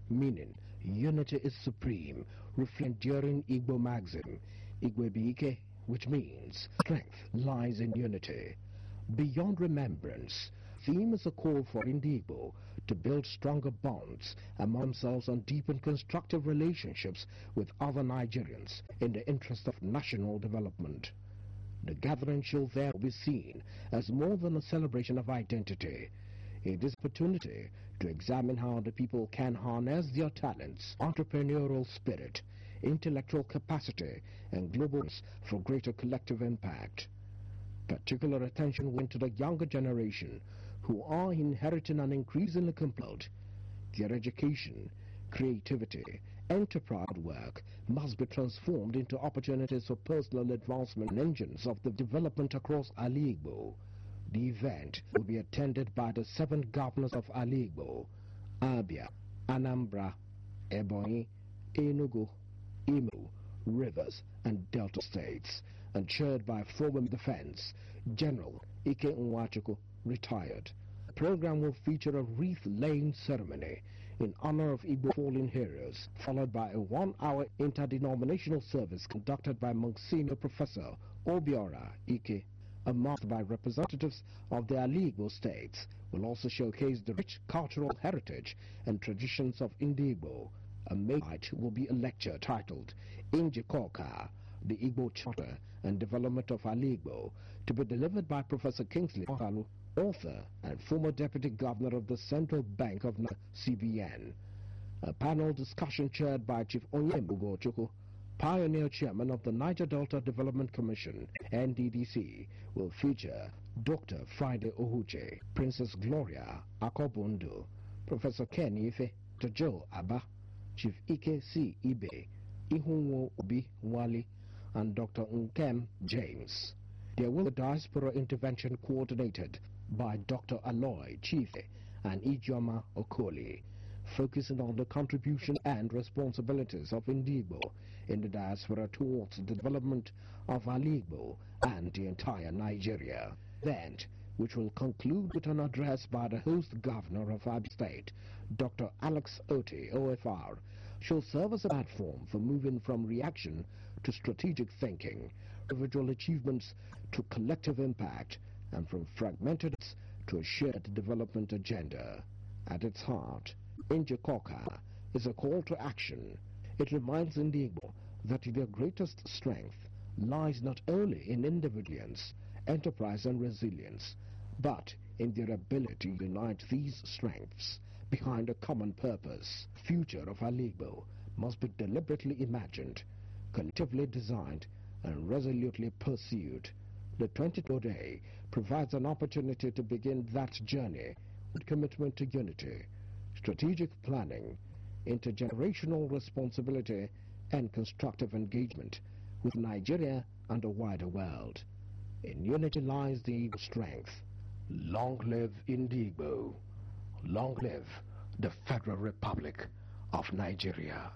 meaning unity is supreme, reflected during Igbo maxim, Igwebike, which means strength lies in unity. Beyond remembrance, theme is a call for Igbo to build stronger bonds among themselves and deepen constructive relationships with other Nigerians in the interest of national development. The gathering shall therefore be seen as more than a celebration of identity. It is an opportunity to examine how the people can harness their talents, entrepreneurial spirit, intellectual capacity, and globalness for greater collective impact. Particular attention went to the younger generation, who are inheriting an increasingly compelled. Their education, creativity, enterprise work must be transformed into opportunities for personal advancement and engines of the development across Aligbo. The event will be attended by the 7 governors of Aligbo, Abia, Anambra, Ebonyi, Enugu, Imo, Rivers, and Delta states, and chaired by former defense General Ike Nwachukwu, retired. The program will feature a wreath-laying ceremony in honor of Igbo fallen heroes, followed by a 1-hour interdenominational service conducted by Monsignor Professor Obiora Ike. A march by representatives of the Aligbo states will also showcase the rich cultural heritage and traditions of Igbo. A main night will be a lecture titled Injikoka, the Igbo Charter and Development of Aligbo, to be delivered by Professor Kingsley Ohalu, author and former Deputy Governor of the Central Bank of CBN. A panel discussion chaired by Chief Onyem Ugochukwu, Pioneer Chairman of the Niger Delta Development Commission, NDDC, will feature Dr. Friday Ohuche, Princess Gloria Akobundu, Professor Ken Ife, Dr. Joe Abba, Chief Ike C. Ibe, Ihunwo Obi Wali, and Dr. Nkem James. There will be a diaspora intervention coordinated by Dr. Aloy Chife and Ijoma Okoli, focusing on the contribution and responsibilities of Igbo in the diaspora towards the development of Aligbo and the entire Nigeria. Event, which will conclude with an address by the host governor of Abia State, Dr. Alex Oti, OFR, shall serve as a platform for moving from reaction to strategic thinking, individual achievements to collective impact, and from fragmented to a shared development agenda. At its heart, Injikoka is a call to action. It reminds Igbo that their greatest strength lies not only in individuals, enterprise and resilience, but in their ability to unite these strengths behind a common purpose. The future of Aligbo must be deliberately imagined, collectively designed, and resolutely pursued. The 22nd day provides an opportunity to begin that journey with commitment to unity, strategic planning, intergenerational responsibility, and constructive engagement with Nigeria and the wider world. In unity lies the strength. Long live Igbo. Long live the Federal Republic of Nigeria.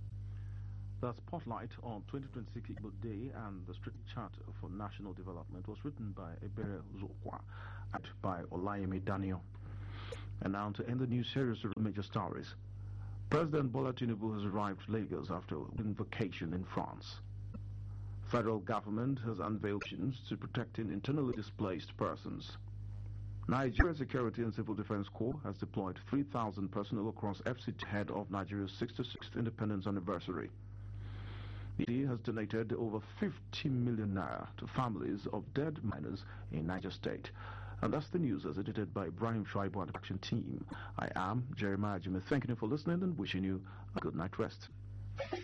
The spotlight on 2026 Igbo Day and the Strategic Charter for National Development was written by Ebere Zokwa and by Olayemi Daniel. And now to end the news series of major stories. President Bola Tinubu has arrived Lagos after a vacation in France. Federal government has unveiled actions to protecting internally displaced persons. Nigeria Security and Civil Defense Corps has deployed 3,000 personnel across FCT ahead of Nigeria's 66th independence anniversary. The DD has donated over 50 million naira to families of dead miners in Niger State. And that's the news as edited by Ibrahim Shaibu and the action team. I am Jeremiah Jimmy, thanking you for listening and wishing you a good night rest.